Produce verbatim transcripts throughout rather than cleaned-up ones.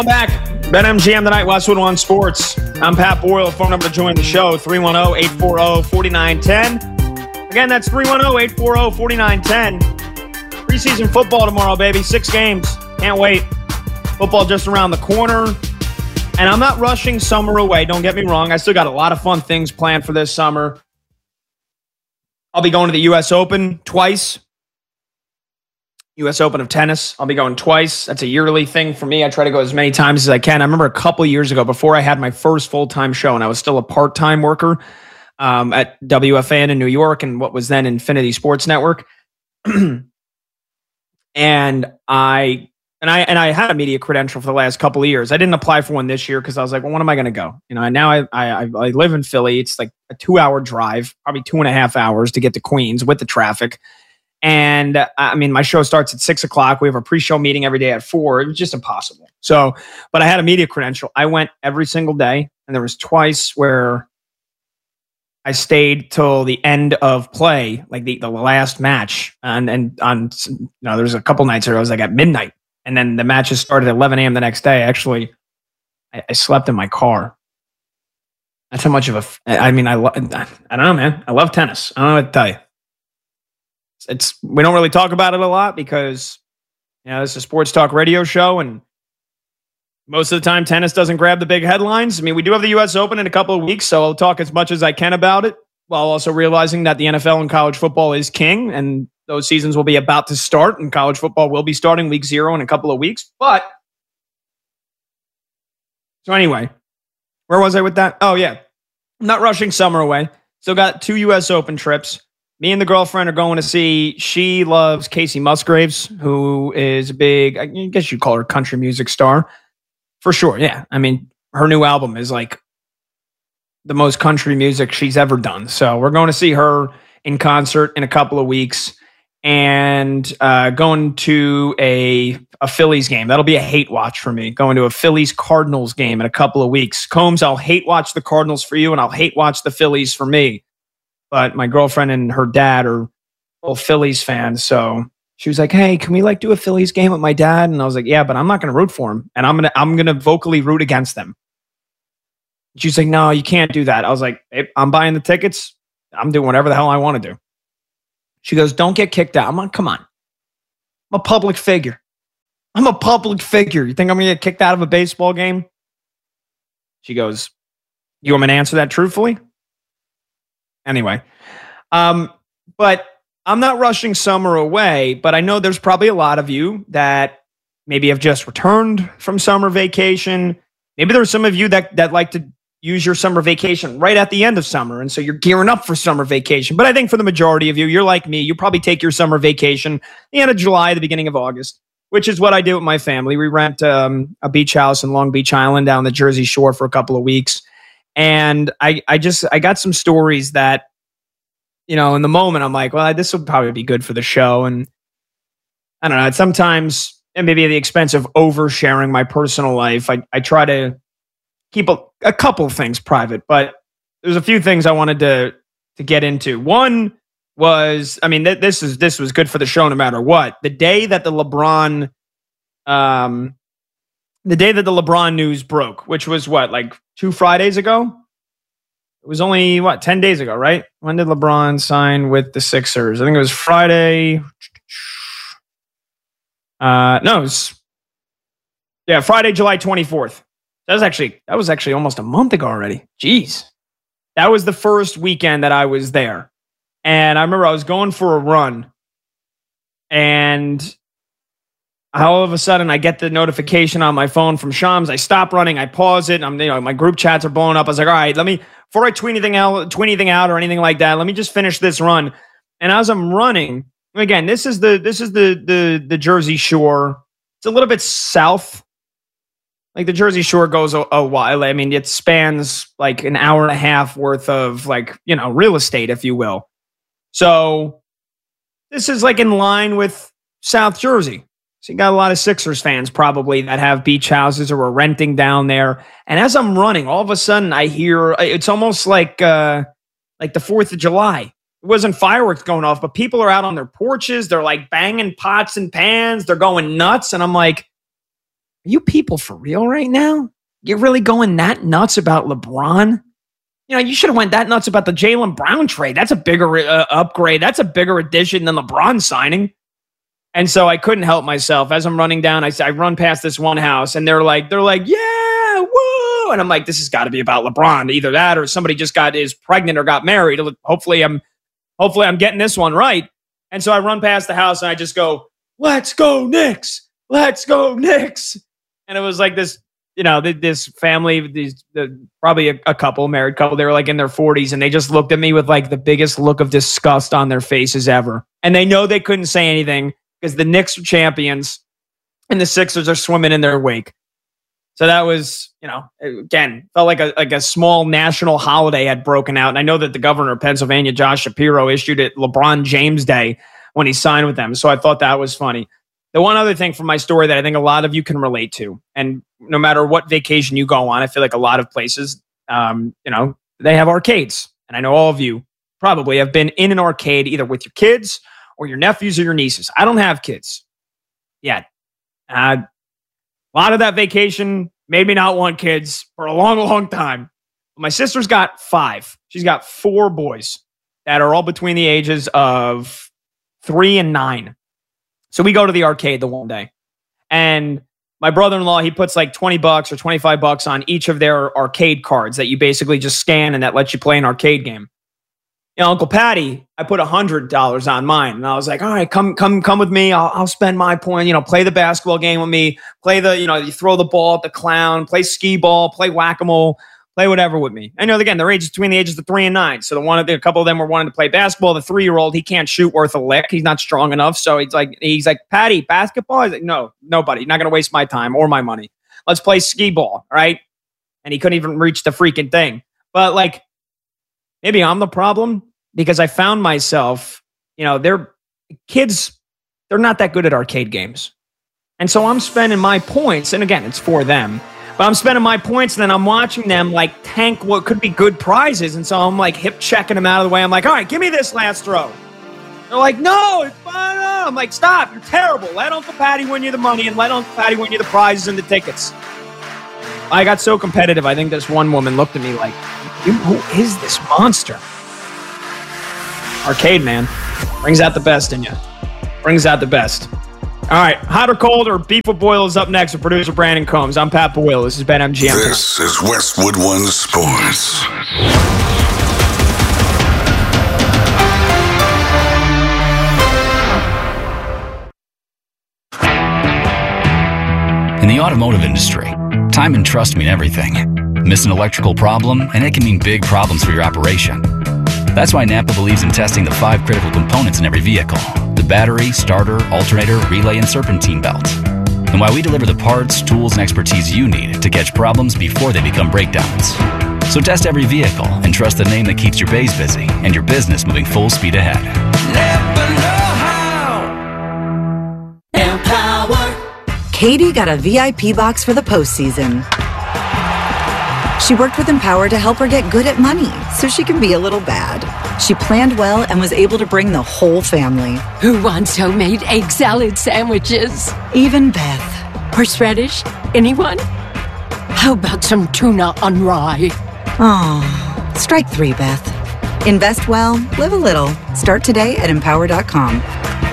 Back. BetMGM tonight, Westwood One Sports. I'm Pat Boyle. Phone number to join the show, three one zero, eight four zero, four nine one zero. Again, that's three one zero, eight four zero, four nine one zero. Preseason football tomorrow, baby. Six games. Can't wait. Football just around the corner. And I'm not rushing summer away. Don't get me wrong. I still got a lot of fun things planned for this summer. I'll be going to the U S Open twice. U S Open of tennis. I'll be going twice. That's a yearly thing for me. I try to go as many times as I can. I remember a couple years ago, before I had my first full-time show, and I was still a part-time worker um, at W F A N in New York and what was then Infinity Sports Network. and I and I and I had a media credential for the last couple of years. I didn't apply for one this year because I was like, well, when am I going to go? You know, and now I, I I live in Philly. It's like a two-hour drive, probably two and a half hours to get to Queens with the traffic. And uh, I mean, my show starts at six o'clock. We have a pre-show meeting every day at four. It was just impossible. So, but I had a media credential. I went every single day, and there was twice where I stayed till the end of play, like the, the last match. And and on, you know, there's a couple nights where I was like at midnight, and then the matches started at eleven a.m. the next day. Actually, I, I slept in my car. That's how much of a. I mean, I lo- I don't know, man. I love tennis. I don't know what to tell you. It's we don't really talk about it a lot because, you know, it's a sports talk radio show, and most of the time tennis doesn't grab the big headlines. I mean, we do have the U S Open in a couple of weeks, so I'll talk as much as I can about it, while also realizing that the N F L and college football is king, and those seasons will be about to start, and college football will be starting week zero in a couple of weeks. But so anyway, where was I with that? Oh yeah, I'm not rushing summer away. Still got two U S Open trips. Me and the girlfriend are going to see, she loves Casey Musgraves, who is a big, I guess you'd call her country music star. For sure, yeah. I mean, her new album is like the most country music she's ever done. So we're going to see her in concert in a couple of weeks, and uh, going to a, a Phillies game. That'll be a hate watch for me, going to a Phillies Cardinals game in a couple of weeks. Combs, I'll hate watch the Cardinals for you, and I'll hate watch the Phillies for me. But my girlfriend and her dad are both Phillies fans. So she was like, hey, can we like do a Phillies game with my dad? And I was like, yeah, but I'm not going to root for him. And I'm going to, I'm going to vocally root against them. She's like, no, you can't do that. I was like, hey, I'm buying the tickets. I'm doing whatever the hell I want to do. She goes, don't get kicked out. I'm like, come on. I'm a public figure. I'm a public figure. You think I'm going to get kicked out of a baseball game? She goes, you want me to answer that truthfully? Anyway, um, but I'm not rushing summer away, but I know there's probably a lot of you that maybe have just returned from summer vacation. Maybe there's some of you that, that like to use your summer vacation right at the end of summer, and so you're gearing up for summer vacation. But I think for the majority of you, you're like me. You probably take your summer vacation the end of July, the beginning of August, which is what I do with my family. We rent um, a beach house in Long Beach Island down the Jersey Shore for a couple of weeks. And I, I just, I got some stories that, you know, in the moment, I'm like, well, this will probably be good for the show. And I don't know, sometimes, and maybe at the expense of oversharing my personal life, I, I try to keep a, a couple of things private, but there's a few things I wanted to, to get into. One was, I mean, th- this is, this was good for the show no matter what. The day that the LeBron, um, The day that the LeBron news broke, which was what, like two Fridays ago? It was only, what, ten days ago, right? When did LeBron sign with the Sixers? I think it was Friday. Uh, no, it was, yeah, Friday, July twenty-fourth. That was actually, that was actually almost a month ago already. Jeez. That was the first weekend that I was there. And I remember I was going for a run, and all of a sudden, I get the notification on my phone from Shams. I stop running. I pause it. I'm, you know, my group chats are blowing up. I was like, all right, let me, before I tweet anything out, tweet anything out or anything like that, let me just finish this run. And as I'm running, again, this is the, this is the, the, the Jersey Shore. It's a little bit south. Like the Jersey Shore goes a, a while. I mean, it spans like an hour and a half worth of like, you know, real estate, if you will. So this is like in line with South Jersey. So you got a lot of Sixers fans probably that have beach houses or are renting down there. And as I'm running, all of a sudden I hear, it's almost like uh, like the fourth of July. It wasn't fireworks going off, but people are out on their porches. They're like banging pots and pans. They're going nuts. And I'm like, you people for real right now? You're really going that nuts about LeBron? You know, you should have went that nuts about the Jaylen Brown trade. That's a bigger uh, upgrade. That's a bigger addition than LeBron signing. And so I couldn't help myself. As I'm running down, I, I run past this one house, and they're like, they're like, yeah, woo! And I'm like, this has got to be about LeBron. Either that, or somebody just got is pregnant or got married. Hopefully, I'm, hopefully, I'm getting this one right. And so I run past the house, and I just go, "Let's go Knicks! Let's go Knicks!" And it was like this, you know, this family, these the, probably a, a couple, married couple. They were like in their forties, and they just looked at me with like the biggest look of disgust on their faces ever. And they know they couldn't say anything, because the Knicks are champions and the Sixers are swimming in their wake. So that was, you know, again, felt like a like a small national holiday had broken out. And I know that the governor of Pennsylvania, Josh Shapiro, issued it LeBron James Day when he signed with them. So I thought that was funny. The one other thing from my story that I think a lot of you can relate to, and no matter what vacation you go on, I feel like a lot of places, um, you know, they have arcades. And I know all of you probably have been in an arcade either with your kids or your nephews or your nieces. I don't have kids yet. Uh, a lot of that vacation made me not want kids for a long, long time. My sister's got five. She's got four boys that are all between the ages of three and nine. So we go to the arcade the one day. And my brother-in-law, he puts like twenty bucks or twenty-five bucks on each of their arcade cards that you basically just scan, and that lets you play an arcade game. You know, Uncle Patty, I put one hundred dollars on mine. And I was like, all right, come come, come with me. I'll, I'll spend my point. You know, play the basketball game with me. Play the, you know, you throw the ball at the clown. Play skee ball. Play whack-a-mole. Play whatever with me. I know, again, they're ages between the ages of three and nine. So the one, a couple of them were wanting to play basketball. The three-year-old, he can't shoot worth a lick. He's not strong enough. So he's like, he's like, Patty, basketball? He's like, no, nobody. Not going to waste my time or my money. Let's play skee ball, right? And he couldn't even reach the freaking thing. But like, maybe I'm the problem, because I found myself, you know, they're kids, they're not that good at arcade games. And so I'm spending my points, and again, it's for them, but I'm spending my points, and then I'm watching them like tank what could be good prizes. And so I'm like hip checking them out of the way. I'm like, all right, give me this last throw. They're like, no, it's fine. I'm like, stop, you're terrible. Let Uncle Patty win you the money, and let Uncle Patty win you the prizes and the tickets. I got so competitive, I think this one woman looked at me like, who is this monster? Arcade, man. Brings out the best in you. Brings out the best. All right. Hot or cold or beef with boil is up next with producer Brandon Combs. I'm Pat Boyle. This is BetMGM. This is Westwood One Sports. In the automotive industry, time and trust mean everything. Miss an electrical problem, and it can mean big problems for your operation. That's why Napa believes in testing the five critical components in every vehicle: the battery, starter, alternator, relay, and serpentine belt. And why we deliver the parts, tools, and expertise you need to catch problems before they become breakdowns. So test every vehicle and trust the name that keeps your bays busy and your business moving full speed ahead. Napa know how. Empower. Katie got a V I P box for the postseason. She worked with Empower to help her get good at money so she can be a little bad. She planned well and was able to bring the whole family. Who wants homemade egg salad sandwiches? Even Beth. Horseradish? Anyone? How about some tuna on rye? Oh, strike three, Beth. Invest well, live a little. Start today at empower dot com.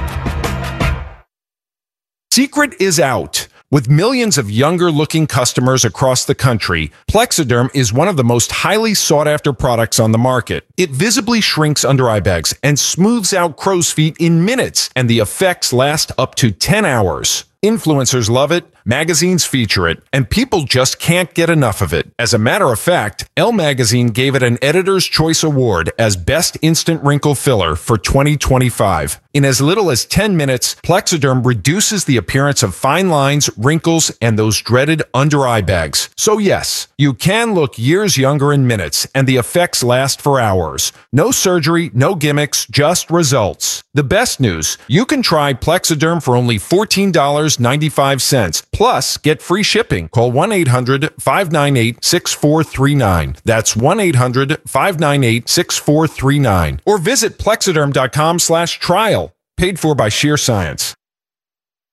Secret is out. With millions of younger-looking customers across the country, Plexiderm is one of the most highly sought-after products on the market. It visibly shrinks under eye bags and smooths out crow's feet in minutes, and the effects last up to ten hours. Influencers love it, magazines feature it, and people just can't get enough of it. As a matter of fact, Elle Magazine gave it an Editor's Choice Award as Best Instant Wrinkle Filler for twenty twenty-five. In as little as ten minutes, Plexiderm reduces the appearance of fine lines, wrinkles, and those dreaded under-eye bags. So yes, you can look years younger in minutes, and the effects last for hours. No surgery, no gimmicks, just results. The best news, you can try Plexiderm for only fourteen dollars and ninety-five cents. Plus, get free shipping. Call one eight hundred, five nine eight, six four three nine. That's one eight hundred, five nine eight, six four three nine. Or visit plexiderm dot com slash trial. Paid for by Sheer Science.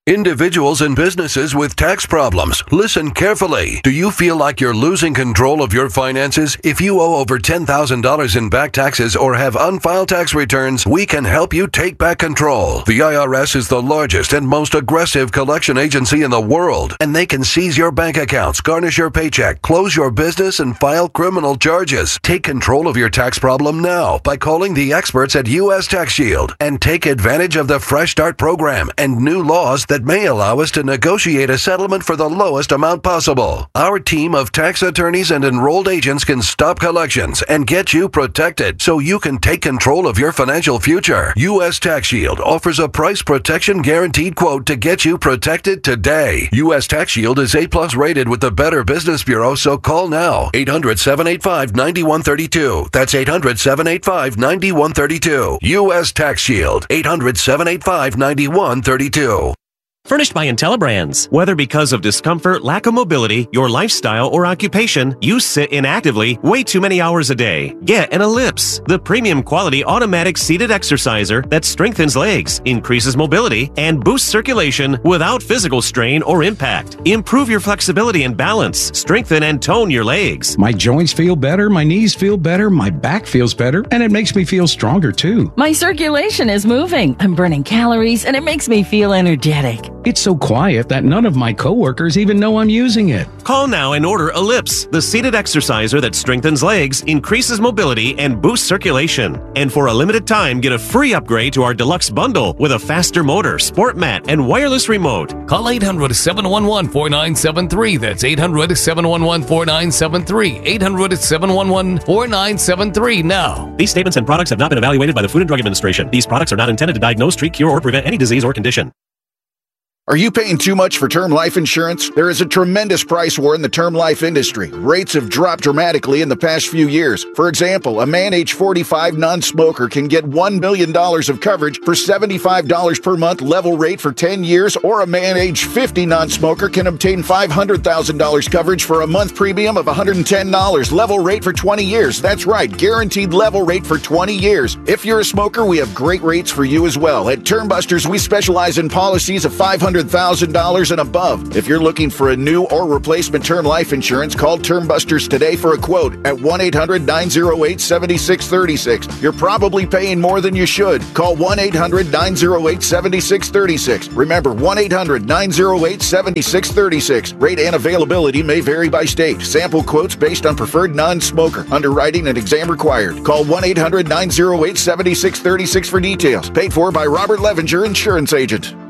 Individuals and businesses with tax problems, listen carefully. Do you feel like you're losing control of your finances? If you owe over ten thousand dollars in back taxes or have unfiled tax returns, we can help you take back control. The I R S is the largest and most aggressive collection agency in the world, and they can seize your bank accounts, garnish your paycheck, close your business, and file criminal charges. Take control of your tax problem now by calling the experts at U S Tax Shield and take advantage of the Fresh Start program and new laws that that may allow us to negotiate a settlement for the lowest amount possible. Our team of tax attorneys and enrolled agents can stop collections and get you protected so you can take control of your financial future. U S Tax Shield offers a price protection guaranteed quote to get you protected today. U S Tax Shield is A plus rated with the Better Business Bureau, so call now. eight hundred, seven eight five, nine one three two. That's eight hundred, seven eight five, nine one three two. U S Tax Shield. eight hundred, seven eight five, nine one three two. Furnished by IntelliBrands. Whether because of discomfort, lack of mobility, your lifestyle, or occupation, you sit inactively way too many hours a day. Get an Ellipse, the premium quality automatic seated exerciser that strengthens legs, increases mobility, and boosts circulation without physical strain or impact. Improve your flexibility and balance. Strengthen and tone your legs. My joints feel better, my knees feel better, my back feels better, and it makes me feel stronger too. My circulation is moving. I'm burning calories, and it makes me feel energetic. It's so quiet that none of my coworkers even know I'm using it. Call now and order Ellipse, the seated exerciser that strengthens legs, increases mobility, and boosts circulation. And for a limited time, get a free upgrade to our deluxe bundle with a faster motor, sport mat, and wireless remote. Call eight hundred, seven one one, four nine seven three. That's eight hundred, seven one one, four nine seven three. eight hundred, seven one one, four nine seven three now. These statements and products have not been evaluated by the Food and Drug Administration. These products are not intended to diagnose, treat, cure, or prevent any disease or condition. Are you paying too much for term life insurance? There is a tremendous price war in the term life industry. Rates have dropped dramatically in the past few years. For example, a man age forty-five non-smoker can get one million dollars of coverage for seventy-five dollars per month level rate for ten years, or a man age fifty non-smoker can obtain five hundred thousand dollars coverage for a month premium of one hundred ten dollars level rate for twenty years. That's right, guaranteed level rate for twenty years. If you're a smoker, we have great rates for you as well. At Termbusters, we specialize in policies of five hundred thousand dollars and above. If you're looking for a new or replacement term life insurance, call Termbusters today for a quote at one eight hundred, nine oh eight, seven six three six. You're probably paying more than you should. Call one eight hundred, nine oh eight, seven six three six. Remember, one eight hundred, nine oh eight, seven six three six. Rate and availability may vary by state. Sample quotes based on preferred non-smoker. Underwriting and exam required. Call one eight hundred, nine oh eight, seven six three six for details. Paid for by Robert Levinger, Insurance Agent.